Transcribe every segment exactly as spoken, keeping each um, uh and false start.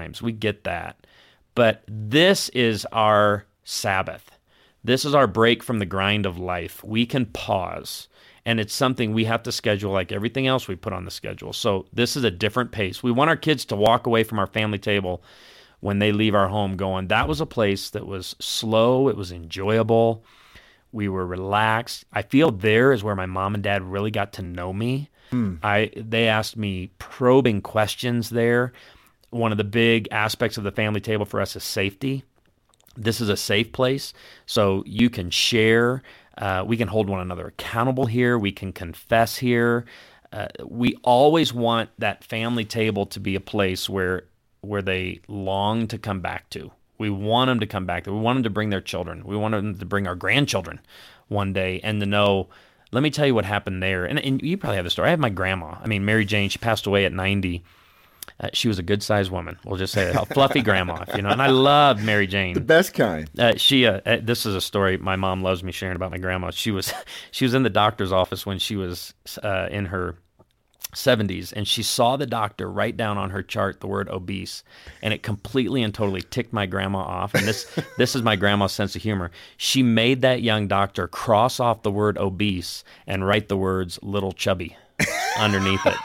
times. We get that. But this is our Sabbath. This is our break from the grind of life. We can pause, and it's something we have to schedule like everything else we put on the schedule. So this is a different pace. We want our kids to walk away from our family table when they leave our home going, that was a place that was slow, it was enjoyable, we were relaxed. I feel there is where my mom and dad really got to know me. Mm. I They asked me probing questions there. One of the big aspects of the family table for us is safety. This is a safe place, so you can share. Uh, we can hold one another accountable here. We can confess here. Uh, we always want that family table to be a place where where they long to come back to. We want them to come back. We want them to bring their children. We want them to bring our grandchildren one day and to know, let me tell you what happened there. And, and you probably have the story. I have my grandma. I mean, Mary Jane, she passed away at ninety. Uh, she was a good-sized woman. We'll just say that. A fluffy grandma, you know. And I loved Mary Jane. The best kind. Uh, she. Uh, uh, this is a story my mom loves me sharing about my grandma. She was, she was in the doctor's office when she was uh, in her seventies, and she saw the doctor write down on her chart the word obese, and it completely and totally ticked my grandma off. And this, this is my grandma's sense of humor. She made that young doctor cross off the word obese and write the words little chubby underneath it.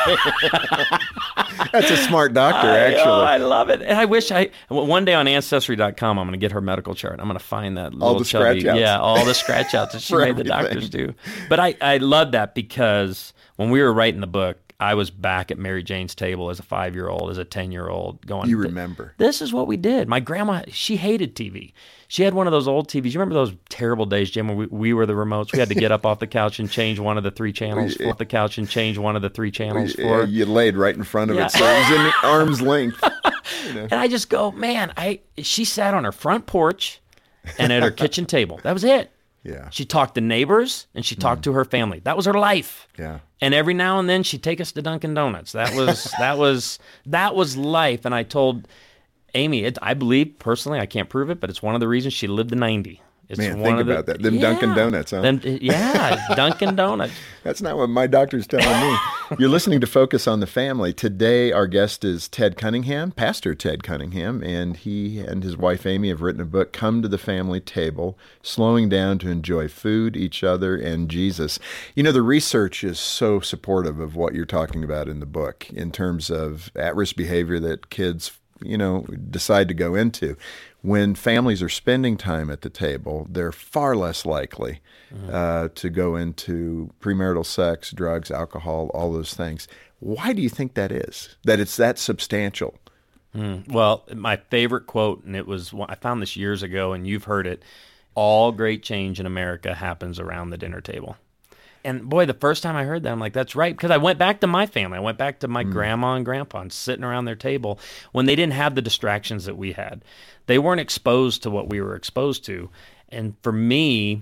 That's a smart doctor, I, actually. Oh, I love it. And I wish I, one day on Ancestry dot com, I'm going to get her medical chart. I'm going to find that little all the chubby. scratch outs. Yeah, all the scratch outs that she made the doctors do. But I, I love that because when we were writing the book, I was back at Mary Jane's table as a five-year-old, as a ten-year-old, going, you remember. This is what we did. My grandma, she hated T V. She had one of those old T Vs. You remember those terrible days, Jim, when we, we were the remotes? We had to get up off the couch and change one of the three channels, off the couch and change one of the three channels for her. You laid right in front of Yeah. it, so it was in arm's length. You know. And I just go, man, I she sat on her front porch and at her kitchen table. That was it. Yeah. She talked to neighbors and she talked mm. to her family. That was her life. Yeah. And every now and then she'd take us to Dunkin' Donuts. That was that was that was life. And I told Amy, it, I believe personally, I can't prove it, but it's one of the reasons she lived to ninety. It's Man, one think of the, about that. Them yeah, Dunkin' Donuts, huh? Them, yeah, Dunkin' Donuts. That's not what my doctor's telling me. You're listening to Focus on the Family. Today, our guest is Ted Cunningham, Pastor Ted Cunningham, and he and his wife Amy have written a book, Come to the Family Table, Slowing Down to Enjoy Food, Each Other, and Jesus. You know, the research is so supportive of what you're talking about in the book in terms of at-risk behavior that kids, you know, decide to go into. When families are spending time at the table, they're far less likely mm-hmm. uh, to go into premarital sex, drugs, alcohol, all those things. Why do you think that is, that it's that substantial? Mm. Well, my favorite quote, and it was, I found this years ago, and you've heard it, all great change in America happens around the dinner table. And boy, the first time I heard that, I'm like, that's right. Because I went back to my family. I went back to my mm. grandma and grandpa and sitting around their table when they didn't have the distractions that we had. They weren't exposed to what we were exposed to. And for me,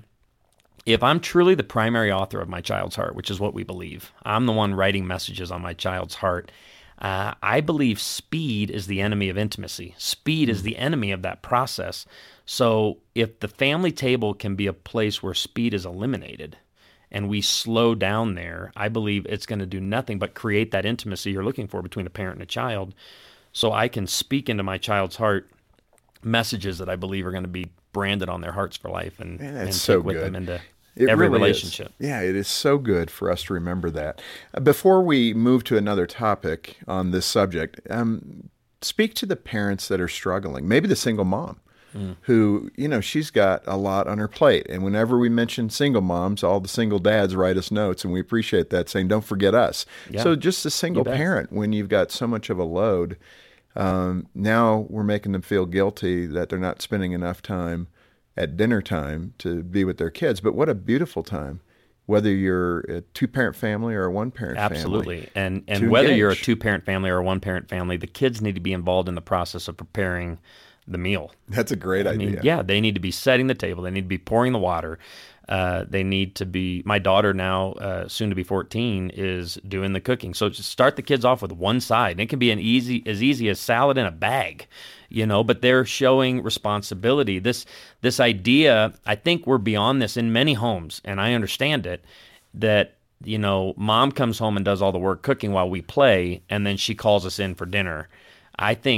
if I'm truly the primary author of my child's heart, which is what we believe, I'm the one writing messages on my child's heart, uh, I believe speed is the enemy of intimacy. Speed mm. is the enemy of that process. So if the family table can be a place where speed is eliminated, and we slow down there, I believe it's going to do nothing but create that intimacy you're looking for between a parent and a child. So I can speak into my child's heart messages that I believe are going to be branded on their hearts for life and, Man, and take so with good. them into it every really relationship. Is. Yeah, it is so good for us to remember that. Uh, before we move to another topic on this subject, um, speak to the parents that are struggling, maybe the single mom. Mm. Who, you know, she's got a lot on her plate. And whenever we mention single moms, all the single dads write us notes, and we appreciate that, saying, don't forget us. Yeah. So just a single parent, when you've got so much of a load, um, now we're making them feel guilty that they're not spending enough time at dinner time to be with their kids. But what a beautiful time, whether you're a two-parent family or a one-parent Absolutely. family. Absolutely. And and whether engage. you're a two-parent family or a one-parent family, the kids need to be involved in the process of preparing the meal. That's a great I idea. mean, yeah, they need to be setting the table. They need to be pouring the water. Uh, they need to be, my daughter now, uh, soon to be fourteen, is doing the cooking. So just start the kids off with one side. And it can be an easy, as easy as salad in a bag, you know, but they're showing responsibility. This, this idea, I think we're beyond this in many homes, and I understand it, that, you know, mom comes home and does all the work cooking while we play, and then she calls us in for dinner. I think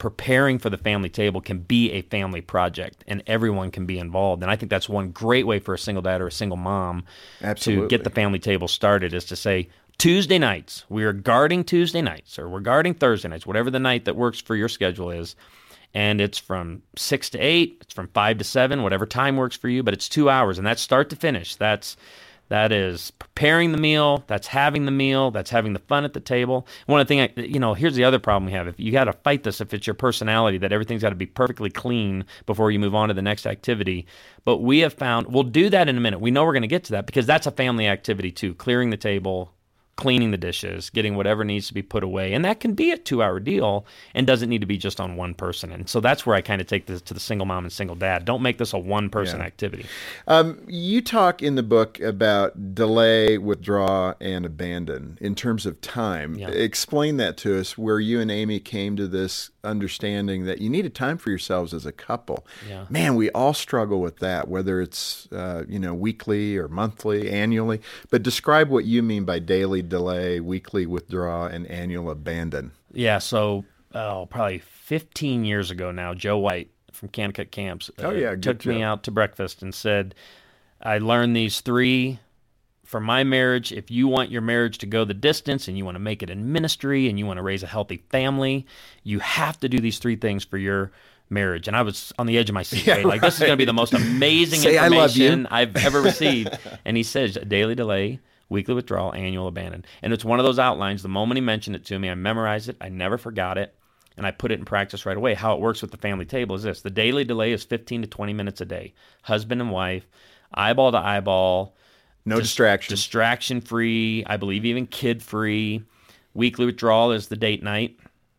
preparing for the family table can be a family project, and everyone can be involved. And I think that's one great way for a single dad or a single mom Absolutely. to get the family table started, is to say, Tuesday nights, we are guarding Tuesday nights, or we're guarding Thursday nights, whatever the night that works for your schedule is. And it's from six to eight, it's from five to seven, whatever time works for you, but it's two hours, and that's start to finish. That's That is preparing the meal, that's having the meal, that's having the fun at the table. One thing, I, you know, here's the other problem we have. If you got to fight this, if it's your personality, that everything's got to be perfectly clean before you move on to the next activity. But we have found, we'll do that in a minute. We know we're going to get to that because that's a family activity too, clearing the table, cleaning the dishes, getting whatever needs to be put away. And that can be a two-hour deal and doesn't need to be just on one person. And so that's where I kind of take this to the single mom and single dad. Don't make this a one-person Yeah. activity. Um, you talk in the book about delay, withdraw, and abandon in terms of time. Yeah. Explain that to us, where you and Amy came to this understanding that you needed time for yourselves as a couple. Yeah. Man, we all struggle with that, whether it's uh, you know weekly or monthly, annually. But describe what you mean by daily delay, weekly withdraw, and annual abandon. Yeah, so oh, probably fifteen years ago now, Joe White from Kanakuk Camps uh, Oh, yeah, good took me Joe. out to breakfast and said, I learned these three for my marriage. If you want your marriage to go the distance and you want to make it in ministry and you want to raise a healthy family, you have to do these three things for your marriage. And I was on the edge of my seat, Yeah, right? Like, this is going to be the most amazing Say, "I love you." information I've ever received. And he says, daily delay, weekly withdrawal, annual abandon. And it's one of those outlines. The moment he mentioned it to me, I memorized it. I never forgot it. And I put it in practice right away. How it works with the family table is this. The daily delay is fifteen to twenty minutes a day. Husband and wife, eyeball to eyeball. No dis- distractions. Distraction-free. I believe even kid-free. Weekly withdrawal is the date night.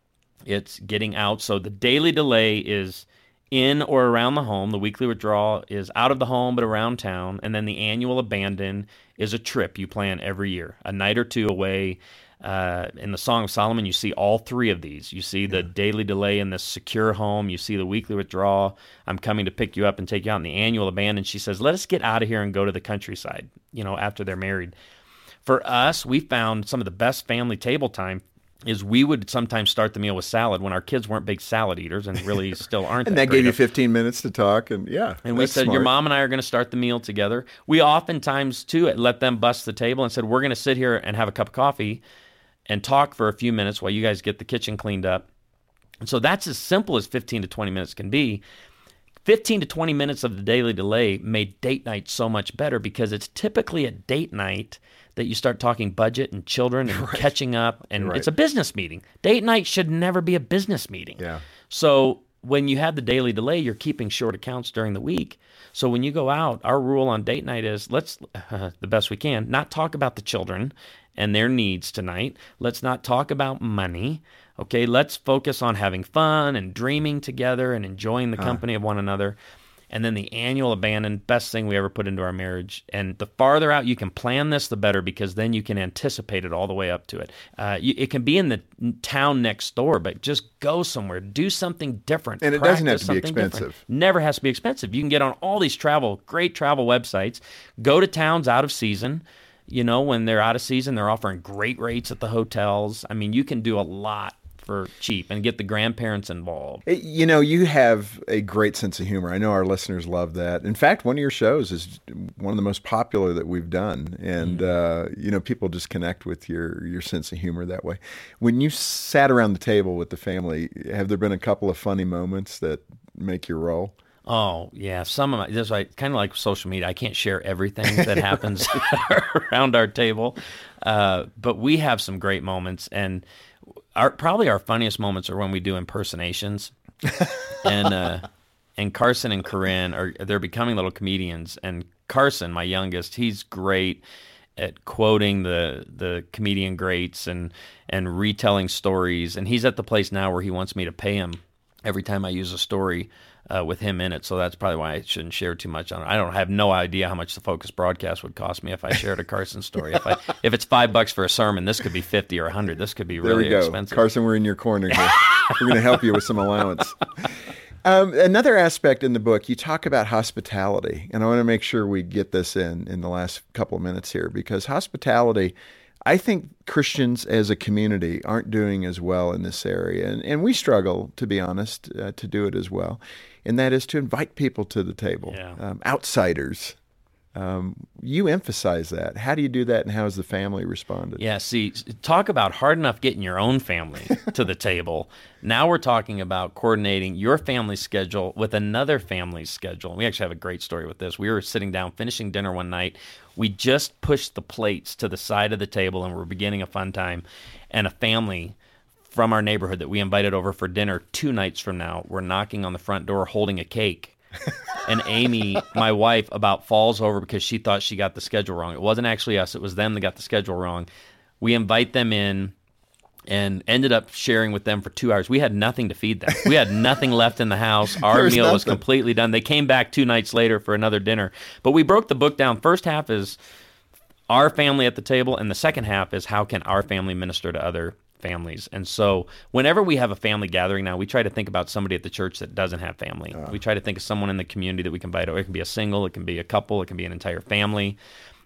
It's getting out. So the daily delay is in or around the home. The weekly withdrawal is out of the home but around town. And then the annual abandon is a trip you plan every year, a night or two away. Uh, in the Song of Solomon, you see all three of these. You see the daily delay in this secure home. You see the weekly withdrawal. I'm coming to pick you up and take you out. In the annual abandon, she says, let us get out of here and go to the countryside, you know, after they're married. For us, we found some of the best family table time is we would sometimes start the meal with salad when our kids weren't big salad eaters and really still aren't. And that that gave great you of- fifteen minutes to talk, and yeah. And we that's said, your smart. mom and I are going to start the meal together. We oftentimes, too, let them bust the table and said, we're going to sit here and have a cup of coffee and talk for a few minutes while you guys get the kitchen cleaned up. And so that's as simple as fifteen to twenty minutes can be. fifteen to twenty minutes of the daily delay made date night so much better because it's typically a date night that you start talking budget and children and Right. catching up, and Right. it's a business meeting. Date night should never be a business meeting. Yeah. So when you have the daily delay, you're keeping short accounts during the week. So when you go out, our rule on date night is let's, uh, the best we can, not talk about the children and their needs tonight. Let's not talk about money. Okay, let's focus on having fun and dreaming together and enjoying the company of one another. And then the annual abandon, best thing we ever put into our marriage. And the farther out you can plan this, the better, because then you can anticipate it all the way up to it. Uh, you, it can be in the town next door, but just go somewhere, do something different. And it doesn't have practice to be something different. expensive. Never has to be expensive. You can get on all these travel, great travel websites. Go to towns out of season. You know, when they're out of season, they're offering great rates at the hotels. I mean, you can do a lot for cheap and get the grandparents involved. You know, you have a great sense of humor. I know our listeners love that. In fact, one of your shows is one of the most popular that we've done. And, uh, you know, people just connect with your, your sense of humor that way. When you sat around the table with the family, have there been a couple of funny moments that make you roll? Oh, yeah. Some of my, this like kind of like social media. I can't share everything that happens around our table. Uh, but we have some great moments. And our probably our funniest moments are when we do impersonations. and uh, and Carson and Corinne are they're becoming little comedians. And Carson, my youngest, he's great at quoting the the comedian greats and and retelling stories. And he's at the place now where he wants me to pay him every time I use a story uh, with him in it. So that's probably why I shouldn't share too much on it. I don't have no idea how much the Focus broadcast would cost me if I shared a Carson story. If I if it's five bucks for a sermon, this could be fifty or a hundred. This could be There really we go. expensive. Carson, we're in your corner here. We're going to help you with some allowance. Um, another aspect in the book, you talk about hospitality, and I want to make sure we get this in in the last couple of minutes here, because hospitality, I think Christians as a community aren't doing as well in this area, and, and we struggle, to be honest, uh, to do it as well, and that is to invite people to the table, Yeah. um, outsiders. Um, you emphasize that. How do you do that, and how has the family responded? Yeah, see, talk about hard enough getting your own family to the table. Now we're talking about coordinating your family's schedule with another family's schedule. We actually have a great story with this. We were sitting down finishing dinner one night. We just pushed the plates to the side of the table, and we're beginning a fun time. And a family from our neighborhood that we invited over for dinner two nights from now were knocking on the front door holding a cake. And Amy, my wife, about falls over because she thought she got the schedule wrong. It wasn't actually us. It was them that got the schedule wrong. We invite them in and ended up sharing with them for two hours. We had nothing to feed them. We had nothing left in the house. Our There's meal was nothing. completely done. They came back two nights later for another dinner. But we broke the book down. First half is our family at the table, and the second half is how can our family minister to other families. And so whenever we have a family gathering now, we try to think about somebody at the church that doesn't have family. Uh, we try to think of someone in the community that we can invite over. It can be a single, it can be a couple, it can be an entire family.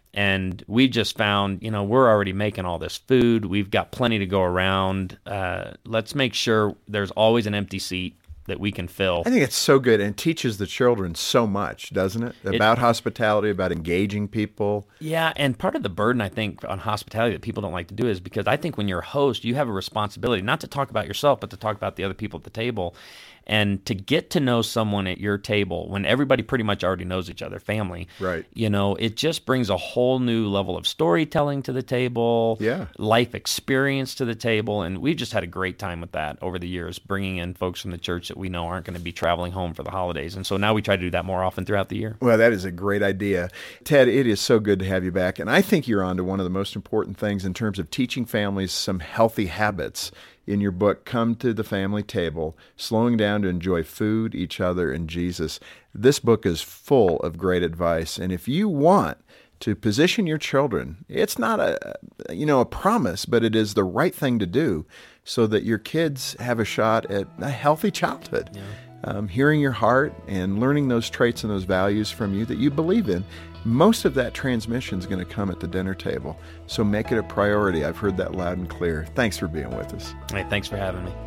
And we just found, you know, we're already making all this food. We've got plenty to go around. Uh, let's make sure there's always an empty seat that we can fill. I think it's so good and teaches the children so much, doesn't it? About it, hospitality, about engaging people. Yeah, and part of the burden, I think, on hospitality that people don't like to do is because I think when you're a host, you have a responsibility not to talk about yourself, but to talk about the other people at the table. And to get to know someone at your table when everybody pretty much already knows each other, family, right? You know, it just brings a whole new level of storytelling to the table, yeah. life experience to the table. And we've just had a great time with that over the years, bringing in folks from the church that we know aren't going to be traveling home for the holidays. And so now we try to do that more often throughout the year. Well, that is a great idea. Ted, it is so good to have you back. And I think you're on to one of the most important things in terms of teaching families some healthy habits. In your book, Come to the Family Table, Slowing Down to Enjoy Food, Each Other, and Jesus. This book is full of great advice. And if you want to position your children, it's not a, you know, a promise, but it is the right thing to do so that your kids have a shot at a healthy childhood. Yeah. Um, hearing your heart and learning those traits and those values from you that you believe in. Most of that transmission is going to come at the dinner table. So make it a priority. I've heard that loud and clear. Thanks for being with us. Hey, thanks for having me.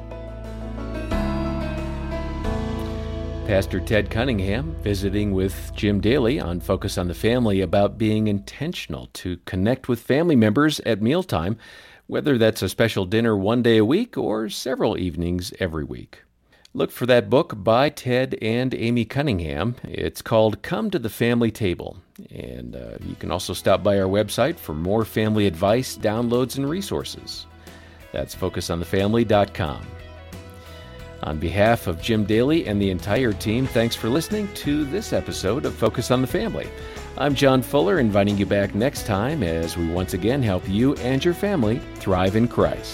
Pastor Ted Cunningham visiting with Jim Daly on Focus on the Family about being intentional to connect with family members at mealtime, whether that's a special dinner one day a week or several evenings every week. Look for that book by Ted and Amy Cunningham. It's called Come to the Family Table. And uh, you can also stop by our website for more family advice, downloads, and resources. That's focus on the family dot com. On behalf of Jim Daly and the entire team, thanks for listening to this episode of Focus on the Family. I'm John Fuller, inviting you back next time as we once again help you and your family thrive in Christ.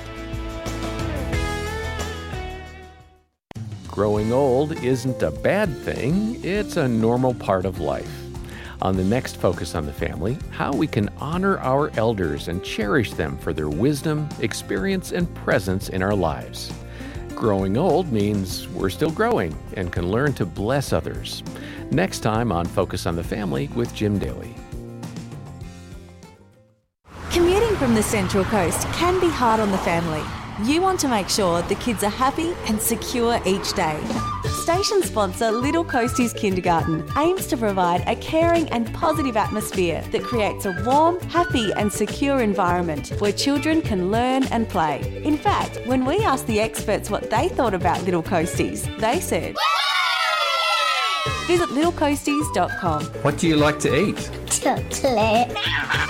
Growing old isn't a bad thing, it's a normal part of life. On the next Focus on the Family, how we can honor our elders and cherish them for their wisdom, experience, and presence in our lives. Growing old means we're still growing and can learn to bless others. Next time on Focus on the Family with Jim Daly. Commuting from the Central Coast can be hard on the family. You want to make sure the kids are happy and secure each day. Station sponsor Little Coasties Kindergarten aims to provide a caring and positive atmosphere that creates a warm, happy and secure environment where children can learn and play. In fact, when we asked the experts what they thought about Little Coasties, they said, visit little coasties dot com. What do you like to eat? Chocolate.